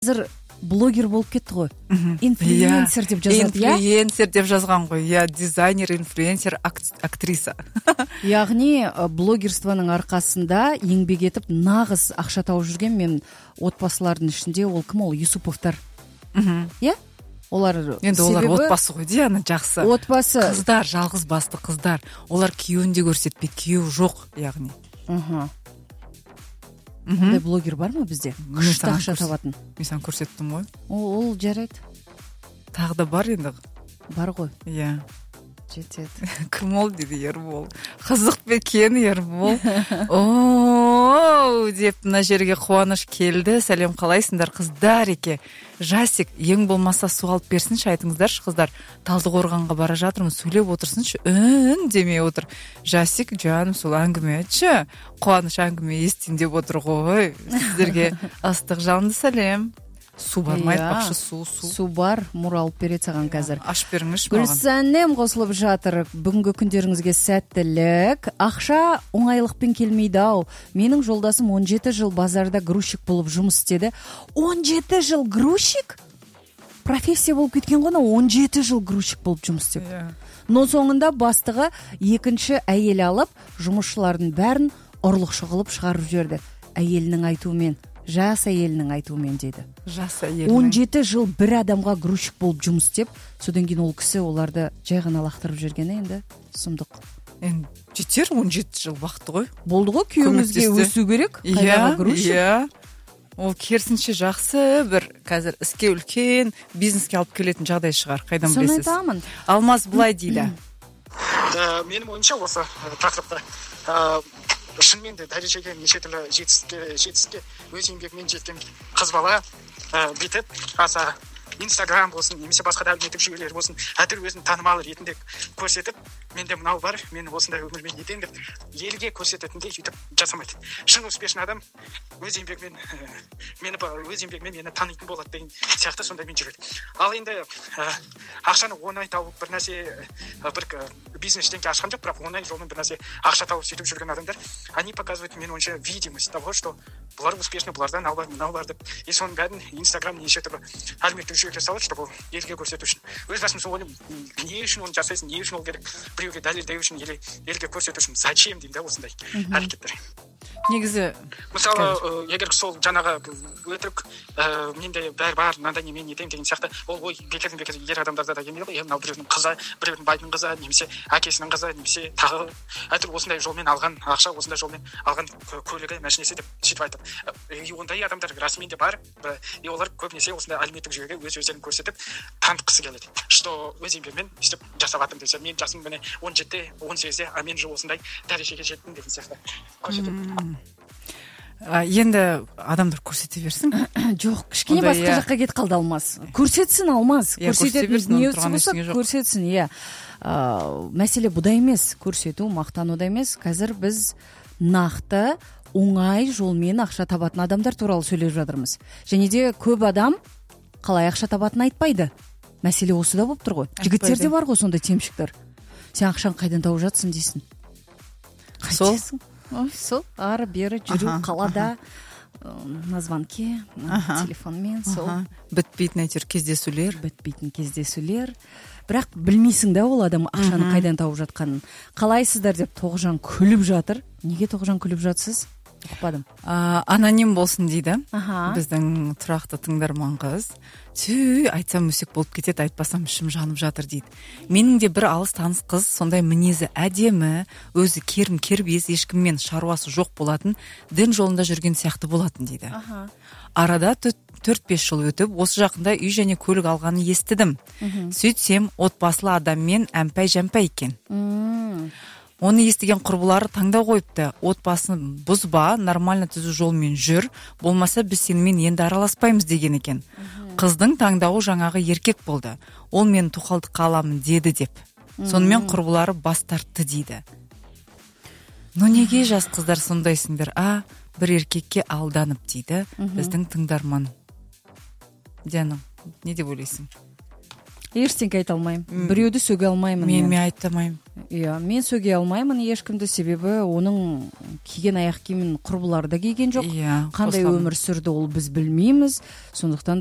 Қазір блогер болып кетті ғой. Инфлюенсер деп жазады, Инфлюенсер деп жазған ғой. Дизайнер, инфлюенсер, актриса. Яғни блогерствоның арқасында еңбек етіп нағыз ақша тауып жүрген мен отбасылардың ішінде ол кім, ол Юсуповтар. Олар енді олар отбасы ғой, ана жақсы. Отбасы. Қыздар, жалғыз басты қыздар. Олар күйеуін де көрсетпейді, күйеу жоқ, яғни. Ондай блогер бар ма бізде? Күшті ақша табатын. Мен саған көрсеттім ғой. Ол жарайды. Тағы да бар енді. Бар ғой. Иә. Жетеді. Кім ол дейді Ербол. Қызық бекен Ербол. Ооо деп мына жерге қуаныш келді. Сәлем, қалайсыңдар қыздар еке. Жасик, ең болмаса су алып берсінші, айтыңыздаршы қыздар. Талдықорғанға бара жатырмын, сөйлеп отырсыншы. Демей отыр. Жасик, жаным, сол әңгіме айтшы. Қуаныш әңгіме естейін деп отыр ғой. Сіздерге ыстық жалынды сәлем. Су бар ма айтпақшы, су бар, мұр алып береді саған қазір. Аш беріңізші маған. Гүлсәнем қосылып жатыр. Бүгінгі күндеріңізге сәттілік. Ақша оңайлықпен келмейді ау. Менің жолдасым 17 жыл базарда грузчик болып жұмыс істеді. 17 жыл грузчик? Профессия болып кеткен ғой, 17 жыл грузчик болып жұмыс істеді. Но соңында бастығы екінші әйел алып, жұмысшылардың бәрін ұрлықшы қылып шығарып жіберді. Әйелінің айтуымен. Жас әйелінің айтуымен дейді. Жас әйелінің. 17 жыл бір адамға грузчик болып жұмыс істеп, содан кейін ол кісі оларды жай ғана лақтырып жүргені енді сұмдық. Енді жетер 17 жыл уақыт ғой. Болды ғой, күйеуіңізге өсу керек. Қайдағы грузчик? Ол керісінше жақсы бір қазір іске үлкен бизнеске алып келетін жағдай шығар. Қайдан білесіз? Соны айтамын. Алмаз былай дейді. Менің ойымша осы тақырыпта шынымен де дәрежеге неше түрлі жетістікке өз еңбегімен жеткен қыз бала бүйтіп аса Инстаграм болсын, немесе басқа да әлеуметтік жүйелер болсын, әйтеуір өзін танымал ретінде көрсетіп, менде мынау бар, мен осындай өмірмен етемін деп елге көрсететіндей сөйтіп жасамайды. Шын успешный адам өз еңбегімен мені танитын болады деген сияқты сондаймен жүреді. Ал енді ақшаны оңай тауып бір нәрсе бір бизнестен ашқан жоқ, бірақ оңай жолмен бір нәрсе ақша тауып сөйтіп жүрген адамдар, они показывают, мен ойымша, видимость того, что бұлар успешный, бұлардан мынау бар деп. И соның бәрін Инстаграм неше түрлі әлеуметтік жүйеге салады, чтобы елге көрсету үшін. Өз басым сол ойлаймын, не үшін оны жасайсың, не үшін ол керек, біреуге дәлелдеу үшін, елге көрсету үшін. Зачем деймін да осындай әрекеттер. Негізі мысалы, егер сол жаңағы өтірік менде бәрі бар, мынандай мен етемін деген сияқты, ол ой бекерден бекер ер адамдарда да келмейді ғой. Мынау біреудің қызы, біреудің байдың қызы, немесе әкесінің қызы, немесе тағы әйтеуір осындай жолмен алған ақша, осындай жолмен алған көлігі, машинесі деп сөйтіп айтып. Ондай адамдар расымен де бар, и олар көбінесе осындай әлеуметтік жүйеге өз өздерін көрсетіп танытқысы келеді. Что өз еңбегімен істеп жасап жатырмын десе, мен жасым міне 17-те, 18-де, а мен жыл осындай дәрежеге жеттім деген сияқты көрсетіп. Енді адамдар көрсете берсін. Жоқ, кішкене басқа жаққа кетіп қалды Алмаз. Көрсетсін Алмаз. Көрсететін дүниесі болса көрсетсін, иә. Мәселе бұда емес, көрсету, мақтануда емес. Қазір біз нақты оңай жолмен ақша табатын адамдар туралы сөйлеп жатырмыз. Және де көп адам қалай ақша табатын айтпайды. Мәселе осыда болып тұр ғой. Жігіттерде бар ғой сондай темшіктер. Сен ақшаны қайдан тауып жатсың дейсің. Қайтесің? Сол ары бері жүру қалада на звонке, телефонмен, сол бітпейтін әйтеуір кездесулер. Бірақ білмейсің да ол адам ақшаны қайдан тауып жатқанын. Қалайсыздар деп Тоғжан күліп жатыр. Неге Тоғжан күліп жатсыз? Ұқпадым. Аноним болсын дейді. Біздің тұрақты тыңдарман қыз. Айтсам өсек болып кетеді, айтпасам ішім жанып жатыр дейді. Менің де бір алыс таныс қыз, сондай мінезі әдемі, өзі кербез, ешкіммен шаруасы жоқ болатын, дін жолында жүрген сияқты болатын дейді. Арада 4-5 жыл өтіп, осы жақында үй және көлік алғанын естідім. Сөйтсем, отбасылы адаммен әмпай-жәмпай екен. Оны естіген құрбылары таңдау қойыпты. Отбасын бұзба, нормально түзу жолмен жүр, болмаса біз сенімен енді араласпаймыз деген екен. Қыздың таңдауы жаңағы еркек болды. Ол мен тоқалдыққа аламын деді деп. Сонымен құрбылары бас тартты дейді. Но неге жас қыздар сондайсыңдар? Бір еркекке алданып дейді біздің тыңдарман. Диана, не деп ойлайсың? ештеңке айта алмаймын, біреуді сөге алмаймын. Мен айта алмаймын. Иә, мен сөге алмаймын ешкімді, себебі оның киген аяқ киімін құрбылары да киген жоқ. Қандай өмір сүрді ол біз білмейміз. Сондықтан